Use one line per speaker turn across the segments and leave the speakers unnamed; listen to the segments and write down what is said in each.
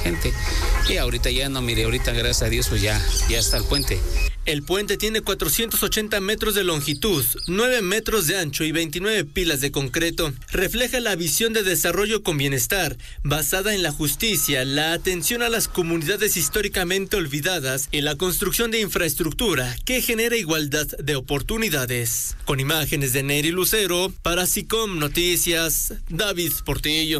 gente. Y ahorita ya no, mire, ahorita gracias a Dios pues ya está el puente.
El puente tiene 480 metros de longitud, 9 metros de ancho y 29 pilas de concreto. Refleja la visión de desarrollo con bienestar, basada en la justicia, la atención a las comunidades históricamente olvidadas y la construcción de infraestructura que genera igualdad de oportunidades. Con imágenes de Neri Lucero, para SICOM Noticias, David Portillo.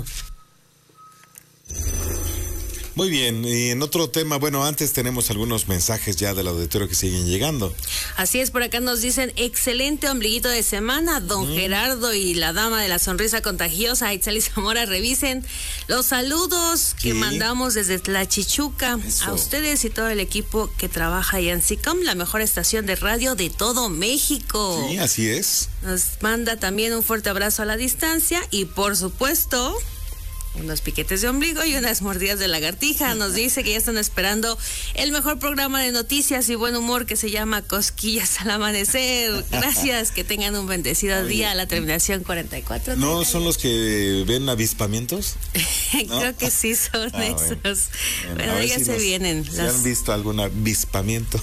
Muy bien, y en otro tema, bueno, antes tenemos algunos mensajes ya del auditorio que siguen llegando.
Así es, por acá nos dicen, excelente ombliguito de semana, don Gerardo y la dama de la sonrisa contagiosa, Itzali Zamora, revisen los saludos que mandamos desde Tlachichuca. Eso. A ustedes y todo el equipo que trabaja en SICOM, la mejor estación de radio de todo México.
Sí, así es.
Nos manda también un fuerte abrazo a la distancia y por supuesto unos piquetes de ombligo y unas mordidas de lagartija. Nos dice que ya están esperando el mejor programa de noticias y buen humor que se llama Cosquillas al Amanecer. Gracias, que tengan un bendecido día a la terminación 44.
¿No son los que ven avispamientos?
¿No? Creo que sí son esos. Bueno, ya se vienen.
¿Se han visto algún avispamiento?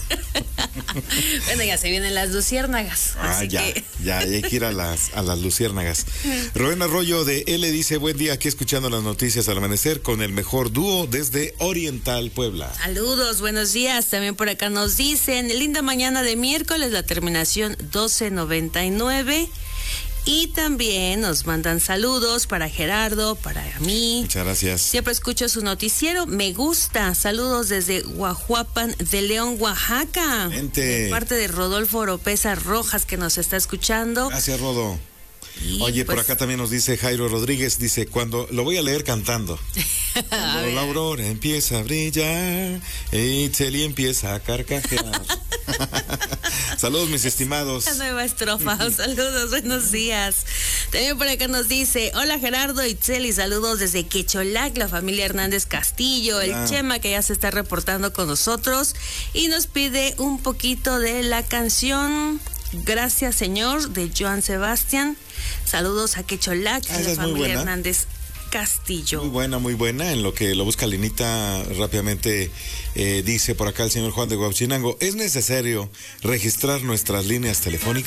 Bueno, ya se vienen las luciérnagas. Así que
ya hay que ir a las luciérnagas. Rubén Arroyo de L dice, buen día, aquí escuchando las noticias al amanecer con el mejor dúo desde Oriental, Puebla.
Saludos, buenos días. También por acá nos dicen, linda mañana de miércoles, la terminación 1299. Y también nos mandan saludos para Gerardo, para mí.
Muchas gracias.
Siempre escucho su noticiero, me gusta. Saludos desde Guajuapan de León, Oaxaca.
Gente.
De parte de Rodolfo Oropesa Rojas, que nos está escuchando.
Gracias, Rodo. Y oye, pues, por acá también nos dice Jairo Rodríguez, dice, cuando lo voy a leer cantando. Cuando la aurora empieza a brillar, Itzeli empieza a carcajear. Saludos, mis estimados.
La nueva estrofa. Saludos, buenos días. También por acá nos dice, hola Gerardo, Itzeli, saludos desde Quecholac, la familia Hernández Castillo, el Chema que ya se está reportando con nosotros y nos pide un poquito de la canción Gracias Señor de Joan Sebastián. Saludos a Quecholac, a la familia Hernández Castillo.
Muy buena. En lo que lo busca Linita rápidamente, dice por acá el señor Juan de Huachinango, es necesario registrar nuestras líneas telefónicas.